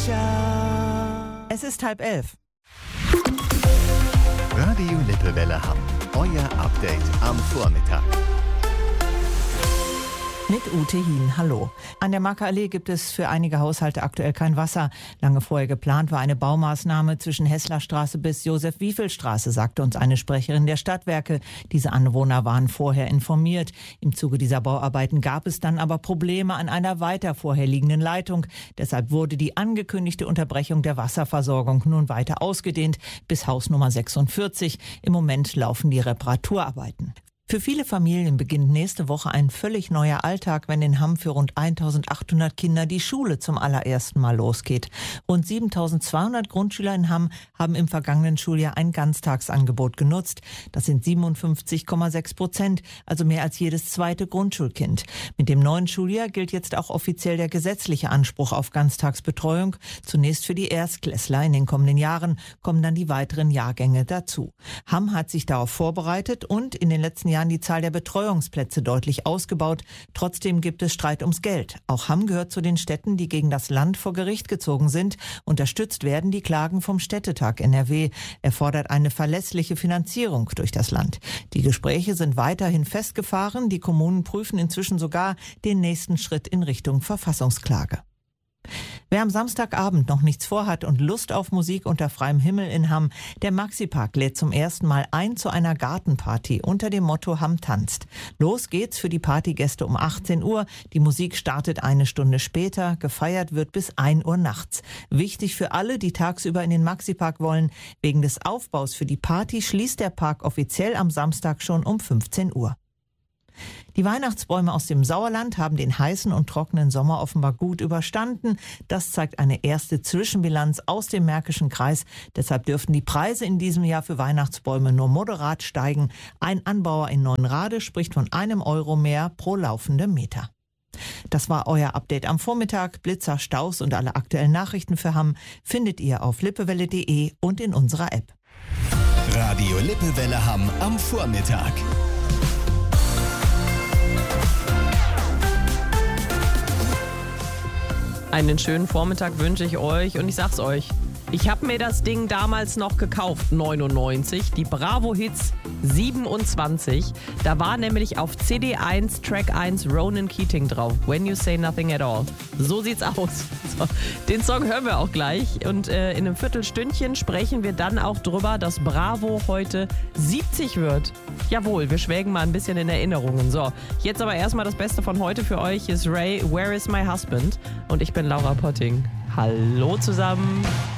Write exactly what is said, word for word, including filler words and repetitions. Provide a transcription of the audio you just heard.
Ciao. Es ist halb elf. Radio Lippewelle Hamm. Euer Update am Vormittag. Mit Ute Hien, hallo. An der Markerallee gibt es für einige Haushalte aktuell kein Wasser. Lange vorher geplant war eine Baumaßnahme zwischen Hesslerstraße bis Josef-Wievel-Straße, sagte uns eine Sprecherin der Stadtwerke. Diese Anwohner waren vorher informiert. Im Zuge dieser Bauarbeiten gab es dann aber Probleme an einer weiter vorher liegenden Leitung. Deshalb wurde die angekündigte Unterbrechung der Wasserversorgung nun weiter ausgedehnt bis Haus Nummer sechsundvierzig. Im Moment laufen die Reparaturarbeiten. Für viele Familien beginnt nächste Woche ein völlig neuer Alltag, wenn in Hamm für rund eintausendachthundert Kinder die Schule zum allerersten Mal losgeht. Rund siebentausendzweihundert Grundschüler in Hamm haben im vergangenen Schuljahr ein Ganztagsangebot genutzt. Das sind siebenundfünfzig Komma sechs Prozent, also mehr als jedes zweite Grundschulkind. Mit dem neuen Schuljahr gilt jetzt auch offiziell der gesetzliche Anspruch auf Ganztagsbetreuung. Zunächst für die Erstklässler. In den kommenden Jahren kommen dann die weiteren Jahrgänge dazu. Hamm hat sich darauf vorbereitet und in den letzten Jahren die Zahl der Betreuungsplätze deutlich ausgebaut. Trotzdem gibt es Streit ums Geld. Auch Hamm gehört zu den Städten, die gegen das Land vor Gericht gezogen sind. Unterstützt werden die Klagen vom Städtetag N R W. Er fordert eine verlässliche Finanzierung durch das Land. Die Gespräche sind weiterhin festgefahren. Die Kommunen prüfen inzwischen sogar den nächsten Schritt in Richtung Verfassungsklage. Wer am Samstagabend noch nichts vorhat und Lust auf Musik unter freiem Himmel in Hamm, der Maxi-Park lädt zum ersten Mal ein zu einer Gartenparty unter dem Motto Hamm tanzt. Los geht's für die Partygäste um achtzehn Uhr. Die Musik startet eine Stunde später. Gefeiert wird bis ein Uhr nachts. Wichtig für alle, die tagsüber in den Maxi-Park wollen. Wegen des Aufbaus für die Party schließt der Park offiziell am Samstag schon um fünfzehn Uhr. Die Weihnachtsbäume aus dem Sauerland haben den heißen und trockenen Sommer offenbar gut überstanden. Das zeigt eine erste Zwischenbilanz aus dem Märkischen Kreis. Deshalb dürften die Preise in diesem Jahr für Weihnachtsbäume nur moderat steigen. Ein Anbauer in Neuenrade spricht von einem Euro mehr pro laufende Meter. Das war euer Update am Vormittag. Blitzer, Staus und alle aktuellen Nachrichten für Hamm findet ihr auf lippewelle punkt de und in unserer App. Radio Lippewelle Hamm am Vormittag. Einen schönen Vormittag wünsche ich euch und ich sag's euch, ich habe mir das Ding damals noch gekauft, neunundneunzig, die Bravo Hits siebenundzwanzig. Da war nämlich auf C D eins, Track eins Ronan Keating drauf, When You Say Nothing at All. So sieht's aus. So, den Song hören wir auch gleich und äh, in einem Viertelstündchen sprechen wir dann auch drüber, dass Bravo heute siebzig wird. Jawohl, wir schwelgen mal ein bisschen in Erinnerungen. So, jetzt aber erstmal das Beste von heute für euch ist Ray, Where is my husband? Und ich bin Laura Potting. Hallo zusammen.